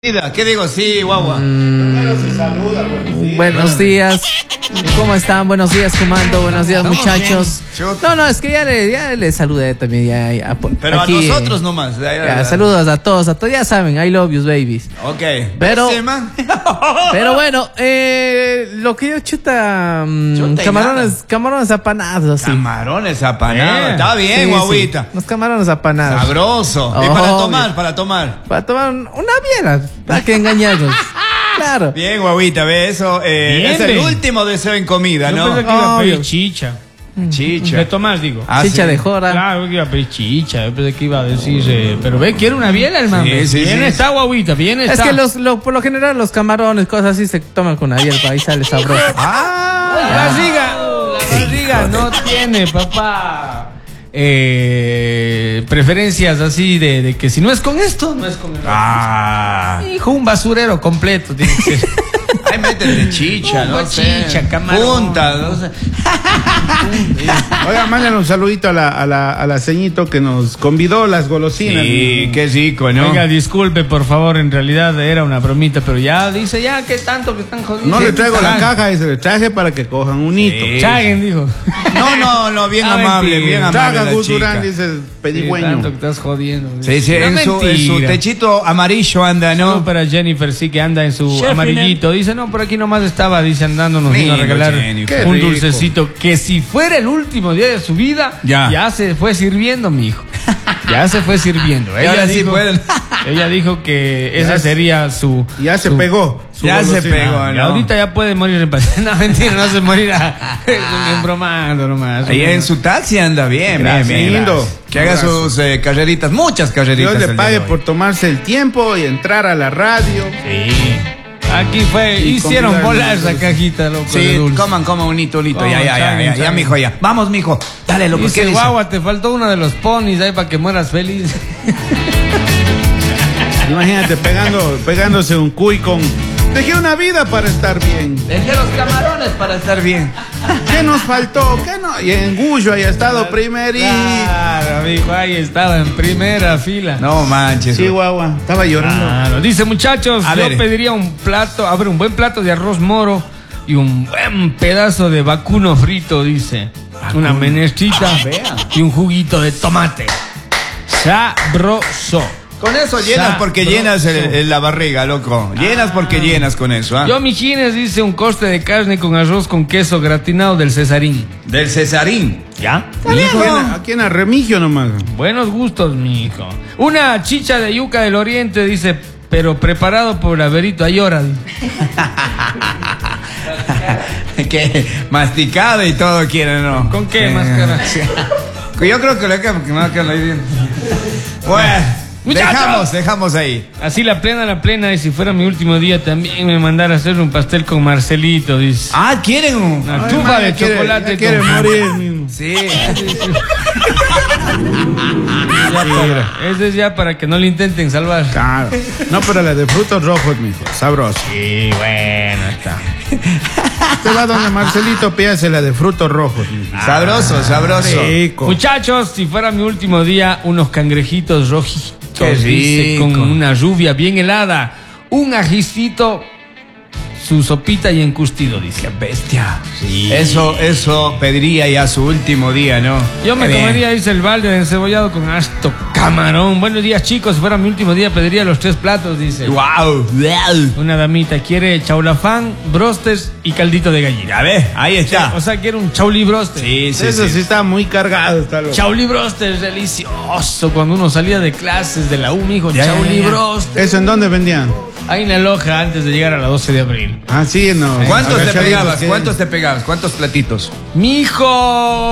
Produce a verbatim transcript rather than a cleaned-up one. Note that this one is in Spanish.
¿Qué digo? Sí, guagua. Mm, Primero se saluda, buenos días. Buenos días. ¿Cómo están? Buenos días, comando. Buenos días, muchachos. No, no, es que ya le, ya le saludé también. Ya, ya, por, Pero aquí, a nosotros nomás. Ya, ya, ya, ya. saludos a todos, a todos. Ya saben, I love you, babies. Ok. Pero, ¿Ese, man? pero bueno, eh, lo que yo chuta, mm, Chuta y camarones, nada. camarones apanados, así. Camarones apanados. Eh, Está bien, sí, guaguita. sí. Los camarones apanados. Sabroso. Y Oh, para obvio. tomar, para tomar. Para tomar un- una biela, para que engañarnos. Claro. Bien, guaguita, ve eso. Eh, Bien, es el ve. último deseo en comida, Yo ¿no? pensé que iba a pedir Obvio. chicha. Chicha. De Tomás, digo. Ah, Chicha sí. de jora. Claro que iba a pedir chicha. Yo pensé que iba a decir. eh, pero ve, quiere una biela, hermano. Sí, sí, bien sí. está, guaguita, bien está. Es que los, lo- por lo general los camarones, cosas así, se toman con una biela, ahí sale sabroso. Ah, La barriga, la barriga no tiene, papá. Eh, preferencias así de, de que si no es con esto, no es con el otro. ah. Hijo, un basurero completo tiene que ser. Ay, métete chicha, no sé. Chicha, camarón. Punta, no sé. Oiga, mándale un saludito a la, a la, a la ceñito que nos convidó las golosinas. Sí, qué rico, ¿no? Oiga, disculpe, por favor, en realidad era una bromita, pero ya dice, ya, ¿qué tanto que están jodiendo? No le traigo la Chaguen. caja, ese le traje para que cojan un hito. Sí. Chaguen, dijo. No, no, no, bien Ah, amable, mentira. bien amable. Traga la Gus chica. Durán, dice el Sí, pedigüeño. tanto que estás jodiendo. Sí, sí, No, en su, en su mentira. techito amarillo anda, No, ¿no? para Jennifer sí que anda en su Sheffield. amarillito. Dice, no, por aquí nomás estaba, dice, andando, nos vino a Lindo, regalar Jennifer. un Qué rico. dulcecito que si fuera el último día de su vida, Ya. ya, se fue sirviendo, mi hijo. Ya se fue sirviendo. Y ahora Ella, sí dijo, pueden. ella dijo que Ya esa se- sería su... Ya se su- pegó. su Ya se golosina. pegó. Y no. ahorita ya puede morir en paz. No, mentira, no se morirá. En bromando nomás. Ahí en su taxi anda bien, bien, Gracias, bien. lindo. gracias. Que haga Gracias. sus eh, carreritas, muchas carreritas. Dios le el día pague de hoy. por tomarse el tiempo y entrar a la radio. Sí. Aquí fue, Y hicieron convidar volar dulces. esa cajita, loco. de Sí, dulce. coman, coman un hito, un hito. Coman, Ya, ya, ya, chaguen, ya, ya, chaguen. mijo, ya. Vamos, mijo. Dale, loco, Dice, ¿qué dice? guagua, te faltó uno de los ponis ahí para que mueras feliz. Imagínate pegando, pegándose un cuy con. Dejé una vida para estar bien. Dejé los camarones para estar bien. ¿Qué nos faltó? ¿Qué no? Y en Gullo haya estado primerito. Claro, amigo, ahí estaba en primera fila. No manches. Sí, guagua. Estaba llorando. Claro, dice, muchachos, A yo ver. pediría un plato, a ver, un buen plato de arroz moro y un buen pedazo de vacuno frito, dice. Una menestrita vea. y un juguito de tomate. Sabroso. Con eso llenas porque Sabroso. llenas el- el- la barriga, loco. Llenas porque llenas con eso, ¿ah? Yo, mijines, dice un corte de carne con arroz con queso gratinado del Cesarín. Del Cesarín. ¿Ya? Aquí en- Aquí en Arremigio nomás. Buenos gustos, mijo. Una chicha de yuca del oriente, dice, pero preparado por Averito Ayora. Que masticado y todo quieren, ¿no? ¿Con qué, Eh, máscara? Yo creo que lo que que me va a quedar ahí bien. Bueno, Muchachos. dejamos, dejamos ahí. Así la plena, la plena, y si fuera mi último día también me mandara a hacer un pastel con Marcelito, dice. Ah, ¿quieren un...? Una Ay, tufa man, de ya quiere- chocolate ya quiere con... morir mismo. Sí. Ya para- ese es ya para que no le intenten salvar. Claro. No, pero la de frutos rojos, mijo. Sabroso. Sí, bueno, está. Usted va donde Marcelito, pídase la de frutos rojos, mijo. Sabroso, sabroso. Rico. Muchachos, si fuera mi último día, unos cangrejitos rojitos, Qué dice, rico. con una lluvia bien helada, un ajicito, su sopita y encustido, dice. Bestia. Eso, eso pediría ya su último día, ¿no? Yo me Qué bien. comería, dice el balde de encebollado con harto camarón. Buenos días, chicos. Si fuera mi último día, pediría los tres platos, dice. Wow. Una damita quiere chaulafán, brostes y caldito de gallina. A ver, ahí está. O sea, quiere un chauli brostes. Sí, sí, Eso sí sí. está muy cargado. Está loco. Chauli brostes, delicioso. Cuando uno salía de clases de la U, mijo, Ya, ya, chauli ya, ya. brostes. ¿Eso en dónde vendían? Ahí en la loja antes de llegar a la doce de abril. Ah, sí, no. ¿Cuántos te Agachaditos, pegabas? ¿qué? ¿Cuántos te pegabas? ¿Cuántos platitos? Mijo.